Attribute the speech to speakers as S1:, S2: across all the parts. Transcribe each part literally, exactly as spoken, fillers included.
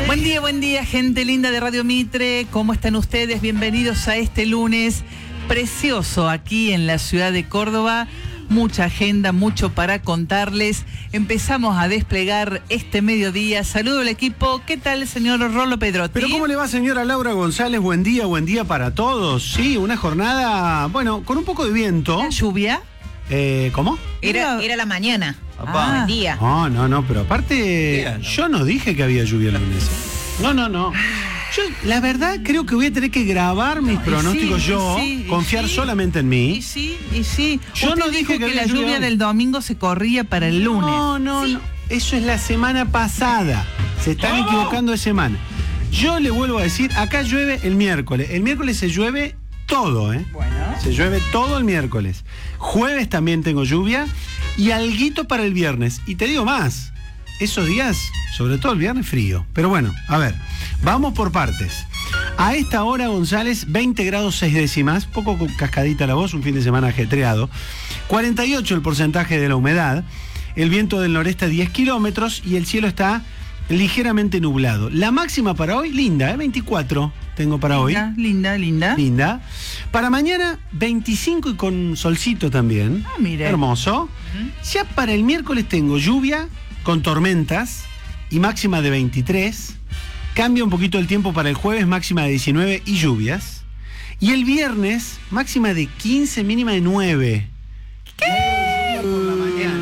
S1: Buen día, buen día, gente linda de Radio Mitre. ¿Cómo están ustedes? Bienvenidos a este lunes precioso aquí en la ciudad de Córdoba. Mucha agenda, mucho para contarles. Empezamos a desplegar este mediodía. Saludo al equipo. ¿Qué tal, señor Rolo Pedrotti?
S2: Pero ¿cómo le va, señora Laura González? Buen día, buen día para todos. Sí, una jornada, bueno, con un poco de viento.
S1: ¿La lluvia?
S2: Eh, ¿Cómo?
S3: Era, era la mañana.
S1: Ah.
S3: Buen día.
S2: No, no, no, pero aparte,
S4: Bien, ¿no?
S2: yo no dije que había lluvia el lunes. No, no, no. Yo, la verdad, creo que voy a tener que grabar mis
S1: No, y
S2: pronósticos
S1: sí,
S2: yo,
S1: y sí, y
S2: confiar
S1: sí.
S2: solamente en
S1: Y
S2: mí.
S1: sí, y sí.
S2: Yo
S1: Usted
S2: no
S1: dijo
S2: dije que
S1: que la
S2: había
S1: lluvia
S2: lluvia.
S1: del domingo se corría para el lunes.
S2: No, no, no. Eso es la semana pasada. Se están equivocando de semana. Yo le vuelvo a decir, acá llueve el miércoles. El miércoles se llueve todo, ¿eh?
S1: Bueno.
S2: Se llueve todo el miércoles. Jueves también tengo lluvia y alguito para el viernes. Y te digo más, esos días, sobre todo el viernes, frío. Pero bueno, a ver, vamos por partes. A esta hora, González, veinte grados seis décimas, poco cascadita la voz, un fin de semana ajetreado. cuarenta y ocho el porcentaje de la humedad, el viento del noreste a diez kilómetros y el cielo está ligeramente nublado. La máxima para hoy, linda, ¿eh? veinticuatro tengo para hoy.
S1: Linda, linda, linda.
S2: Linda. Para mañana, veinticinco y con solcito también.
S1: Ah, mire.
S2: Hermoso. Ya para el miércoles tengo lluvia con tormentas y máxima de veintitrés. Cambia un poquito el tiempo para el jueves, máxima de diecinueve y lluvias. Y el viernes, máxima de quince, mínima de nueve. ¿Qué? Por la mañana.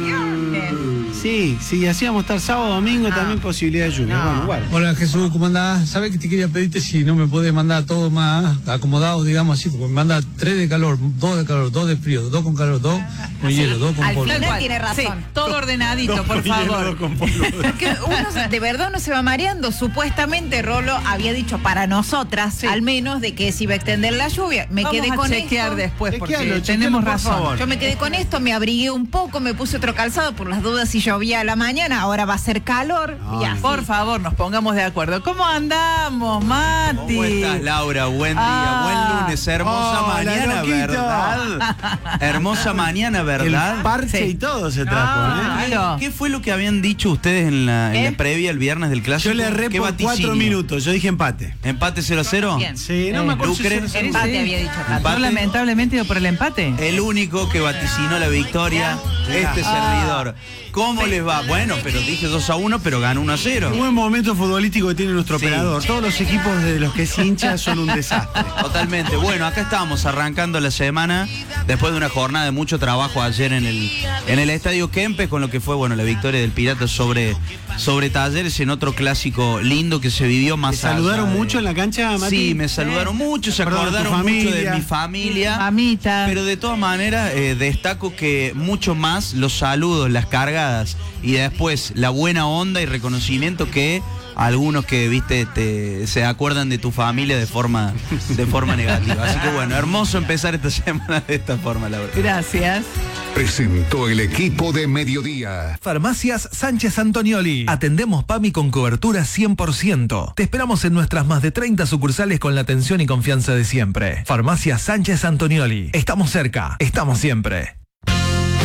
S2: Sí, sí, así vamos a estar sábado, domingo, también posibilidad de lluvia. Bueno, igual.
S5: Hola Jesús, ¿cómo andás? ¿Sabés que te quería pedirte si no me podés mandar todo más acomodado, digamos así? Porque me manda tres de calor, dos de calor, dos de frío, dos con calor, dos con hielo, dos con
S3: Al
S5: polvo.
S3: final
S1: Tal cual.
S3: tiene razón.
S1: Sí, todo ordenadito, por
S2: Con hielo,
S1: favor.
S2: con polvo.
S3: Porque uno se- de verdad no se va mareando. Supuestamente Rolo había dicho para nosotras,
S1: Sí.
S3: al menos, de que se iba a extender la lluvia. Me
S1: Vamos
S3: quedé
S1: a
S3: con
S1: chequear
S3: esto.
S1: después porque
S2: Chequealo, chequealo,
S1: tenemos
S2: por
S1: razón.
S2: favor.
S3: Yo me quedé con esto, me abrigué un poco, me puse otro calzado por las dudas si llovía a la mañana. Ahora va a ser calor.
S2: No,
S3: y así.
S1: Por favor, nos pongamos de acuerdo. ¿Cómo andamos, Mati?
S4: ¿Cómo estás, Laura? Buen día,
S1: Ah.
S4: buen lunes, hermosa
S2: Hola,
S4: mañana,
S2: loquito.
S4: ¿verdad? Hermosa mañana, ¿verdad?
S2: El parche
S1: Sí.
S2: y todo se trajo,
S1: Ah,
S2: ¿eh?
S1: claro.
S4: ¿Qué fue lo que habían dicho ustedes en la, en
S3: ¿Eh?
S4: la previa el viernes del clásico?
S2: Yo le erré
S4: ¿Qué
S2: por
S4: vaticinio?
S2: cuatro minutos, yo dije empate.
S4: ¿Empate cero a cero?
S3: Bien.
S2: Sí, no
S1: Eh,
S2: me acuerdo si
S4: Lucre,
S2: cero cero.
S3: Empate
S1: Sí.
S3: había dicho acá.
S4: Empate.
S1: Yo lamentablemente iba por el empate.
S4: El único que vaticinó la victoria, este
S1: Ah.
S4: servidor. ¿Cómo les va? Bueno, pero dije dos a uno, pero ganó uno a cero.
S2: Un buen momento futbolístico que tiene nuestro
S4: Sí.
S2: operador. Todos los equipos de los que es hincha son un desastre.
S4: Totalmente. Bueno, acá estábamos arrancando la semana después de una jornada de mucho trabajo ayer en el en el Estadio Kempes con lo que fue, bueno, la victoria del Pirata sobre, sobre Talleres en otro clásico lindo que se vivió más
S2: ¿Te saludaron
S4: allá de-
S2: mucho en la cancha, Mati?
S4: Sí, me saludaron mucho, se
S2: Perdón,
S4: acordaron
S2: tu
S4: mucho de
S2: familia.
S4: mi familia.
S1: Mamita.
S4: Pero de todas maneras, eh, destaco que mucho más los saludos, las cargadas y después la buena onda y reconocimiento que algunos que, viste, te, se acuerdan de tu familia de forma, de forma negativa. Así que bueno, hermoso empezar esta semana de esta forma, la verdad.
S1: Gracias.
S6: Presentó el equipo de mediodía.
S7: Farmacias Sánchez Antonioli. Atendemos PAMI con cobertura cien por ciento. Te esperamos en nuestras más de treinta sucursales con la atención y confianza de siempre. Farmacias Sánchez Antonioli. Estamos cerca. Estamos siempre.